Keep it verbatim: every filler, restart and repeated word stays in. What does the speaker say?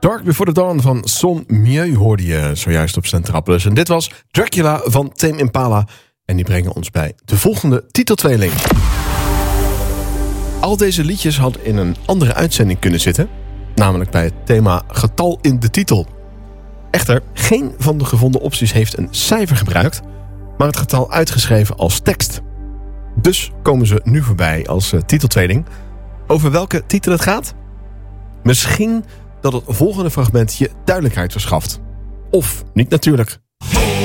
Dark Before the Dawn van Son Mieu hoorde je zojuist op Centraal Plus. En dit was Dracula van Tame Impala. En die brengen ons bij de volgende titeltweeling. Al deze liedjes hadden in een andere uitzending kunnen zitten. Namelijk bij het thema getal in de titel. Echter, geen van de gevonden opties heeft een cijfer gebruikt, maar het getal uitgeschreven als tekst. Dus komen ze nu voorbij als uh, titeltweeling. Over welke titel het gaat? Misschien dat het volgende fragment je duidelijkheid verschaft. Of niet natuurlijk.